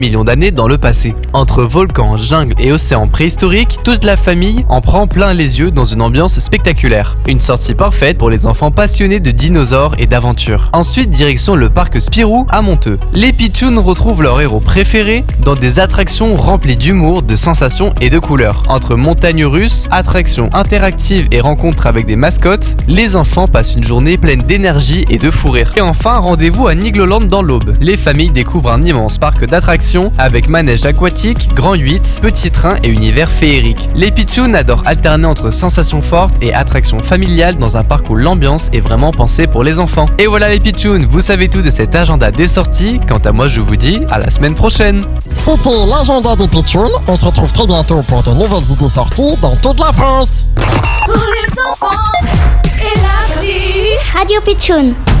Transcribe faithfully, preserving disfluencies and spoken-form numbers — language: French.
millions d'années dans le passé. Entre volcans, jungles et océans préhistoriques, toute la famille en prend plein les yeux dans une ambiance spectaculaire. Une sortie parfaite pour les enfants passionnés de dinosaures et d'aventures. Ensuite, direction le parc Spirou à Monteux. Les pitchouns retrouvent leur héros préféré dans des attractions remplies d'humour, de sensations et de couleurs. Entre montagnes russes, attractions interactives et rencontres avec des mascottes, les enfants passent une journée pleine d'énergie et de fou rire. Et enfin, rendez-vous à Nigloland dans l'Aube. Les familles découvrent un immense parc d'attractions avec manège aquatique, grand huit, petit train et univers féerique. Les pitchouns adorent alterner entre sensations fortes et attractions familiales dans un parc où l'ambiance est vraiment pensée pour les enfants. Et voilà les pitchouns, vous savez tout de cet agenda des sorties. Quant à moi, je vous dis à la semaine prochaine. C'était l'agenda des pitchouns. On se retrouve très bientôt pour de nouvelles idées sorties dans toute la France. Pour les enfants et la vie. Radio Pitchoun.